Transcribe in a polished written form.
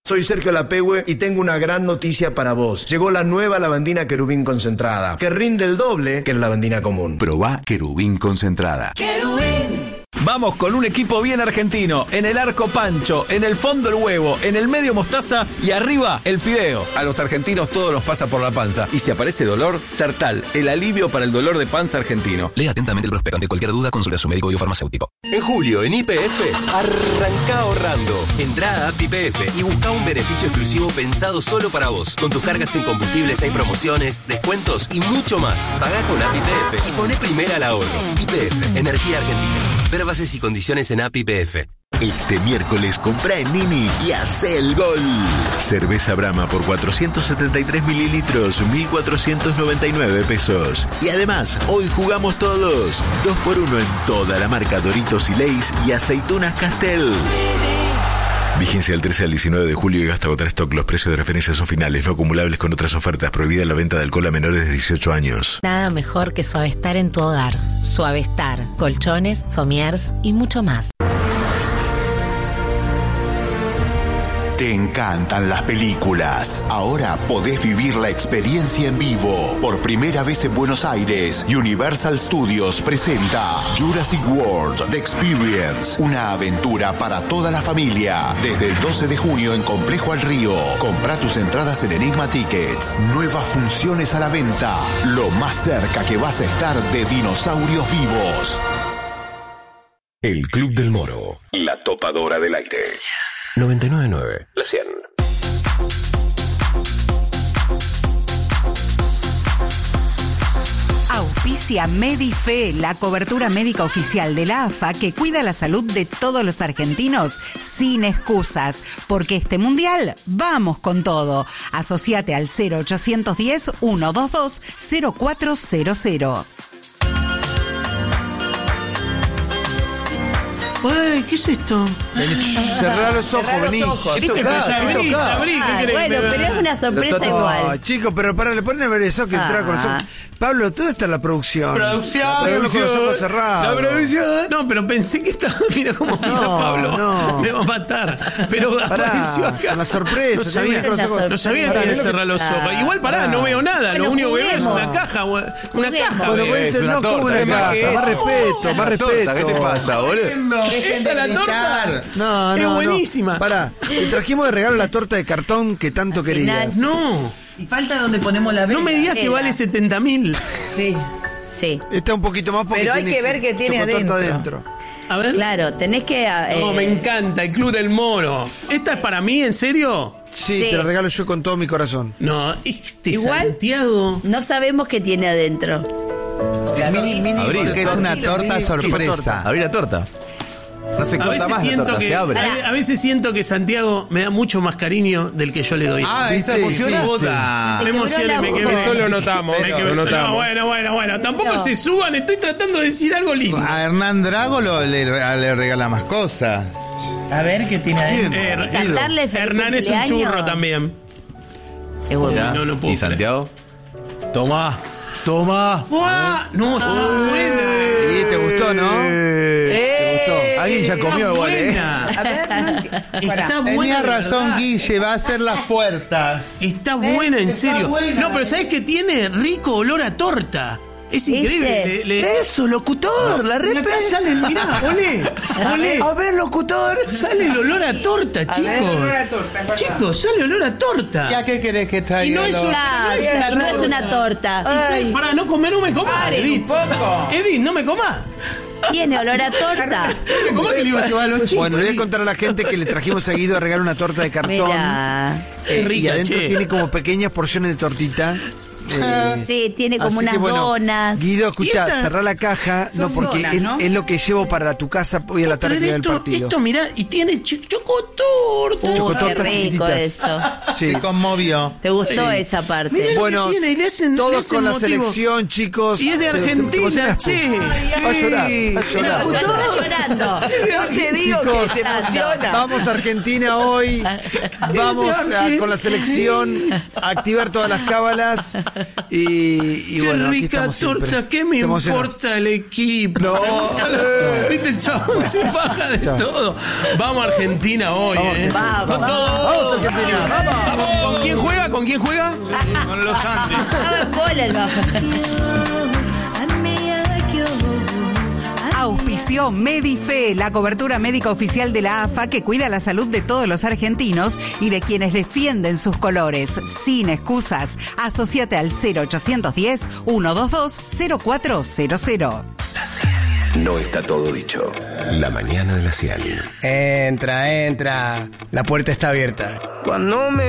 Soy Sergio Lapehue y tengo una gran noticia para vos. Llegó la nueva lavandina Querubín concentrada, que rinde el doble que la lavandina común. Probá Querubín concentrada. Querubín. Vamos con un equipo bien argentino. En el arco Pancho, en el fondo el huevo, en el medio mostaza y arriba el fideo. A los argentinos todo nos pasa por la panza. Y si aparece dolor, Sertal, el alivio para el dolor de panza argentino. Lea atentamente el prospecto. Ante cualquier duda, consulta a su médico o farmacéutico. En julio, en YPF, arrancá ahorrando. Entrá a App YPF y buscá un beneficio exclusivo pensado solo para vos. Con tus cargas en combustibles hay promociones, descuentos y mucho más. Pagá con App YPF y poné primera al ahorro. YPF, Energía Argentina. Ver bases y condiciones en App YPF. Este miércoles comprá en Nini y hace el gol. Cerveza Brahma por 473 mililitros, 1.499 pesos. Y además, hoy jugamos todos. 2x1 en toda la marca Doritos y Lay's y aceitunas Castel. Vigencia del 13 al 19 de julio y hasta agotar stock. Los precios de referencia son finales, no acumulables con otras ofertas. Prohibida la venta de alcohol a menores de 18 años. Nada mejor que Suavestar en tu hogar. Suavestar, colchones, somiers y mucho más. Te encantan las películas. Ahora podés vivir la experiencia en vivo. Por primera vez en Buenos Aires, Universal Studios presenta Jurassic World The Experience. Una aventura para toda la familia. Desde el 12 de junio en Complejo al Río. Comprá tus entradas en Enigma Tickets. Nuevas funciones a la venta. Lo más cerca que vas a estar de dinosaurios vivos. El Club del Moro. La topadora del aire. 99.9. La 100. Auspicia Medife, la cobertura médica oficial de la AFA que cuida la salud de todos los argentinos sin excusas. Porque este mundial, vamos con todo. Asociate al 0810-122-0400. Ay, ¿qué es esto? Cerrar los ojos, vení. Bueno, pero es una sorpresa igual. Chicos, pero le ponen a ver eso que entra con los ojos. Pablo, todo está en la producción. Con los ojos cerrados. La producción. No, pero pensé que estaba. Mira cómo mira Pablo. No. Me va a matar. Pero apareció acá. Con la sorpresa. No sabía que había cerrar los ojos. Igual no veo nada. Lo único que veo es una caja. Una caja. Bueno, puede ser, no, como una caja. Más respeto. ¿Qué te pasa, boludo? ¿Esta es la torta? No. Es buenísima. Pará, te trajimos de regalo la torta de cartón que tanto querías. No. Y falta donde ponemos la vela. No me digas que vale 70.000. Sí. Está un poquito más porque pero hay que ver qué tiene adentro. A ver. Claro, tenés que... No, me encanta, el Club del Moro. ¿Esta es para mí, en serio? Sí, te la regalo yo con todo mi corazón. No, igual, Santiago. No sabemos qué tiene adentro. La mini porque es una torta sorpresa. Abrí la torta. No se corta más la torta, se abre. A veces siento que Santiago me da mucho más cariño del que yo le doy. Esa funciona. Me emocioné, me quedé. Eso lo notamos. No, bueno. Tampoco se suban, estoy tratando de decir algo lindo. A Hernán Drago le regala más cosas. A ver qué tiene adentro. Cantarle feliz Hernán es un churro también. Es bueno. No puedo. ¿Y Santiago? Toma. ¡Buah! No, está buena. Sí, ¿te gustó, no? Alguien ya comió igual, A ver, está buena. Tenía razón, Guille, va a hacer las puertas. Está buena, en serio. Buena. No, pero ¿sabés qué tiene? Rico olor a torta. Es increíble. Eso, locutor, la Acá sale, mirá, olé. A ver, locutor. Sale el olor a torta, chicos. Chicos, sale olor a torta. ¿Ya qué querés que traiga? Y no es una torta. Para no comer, no me comas, Edith. Edith, no me comas. Tiene olor a torta. ¿Cómo que le iba a llevar a los chicos? Bueno, le voy a contar a la gente que le trajimos a Guido a regalar una torta de cartón. Rica, y adentro tiene como pequeñas porciones de tortita. Sí, tiene como unas donas. Guido, escuchá, cerrá la caja. No, porque donas, ¿no? Es lo que llevo para tu casa hoy a la tarde del partido. Esto, mirá, y tiene chocotorta. Qué rico eso. Sí. Te conmovió. ¿Te gustó esa parte? Mirá bueno, tiene, y le hacen, todos con la selección, chicos. Y es de Argentina, che. Va a llorar. Está llorando. No te digo que se emociona. Vamos a Argentina hoy. Vamos con la selección a activar todas las cábalas. Y Qué bueno, aquí rica estamos siempre. torta, ¿qué me importa el equipo? No. Viste, el chabón se baja de todo. Vamos a Argentina hoy, Vamos. Con todo. Vamos, Argentina. Vamos. ¿Con quién juega? ¿Con quién juega? Con los Andes. Estaba en bola el bajo. Auspició Medife, la cobertura médica oficial de la AFA que cuida la salud de todos los argentinos y de quienes defienden sus colores. Sin excusas, asociate al 0810-122-0400. No está todo dicho. La mañana de la 100. Entra. La puerta está abierta. Cuando me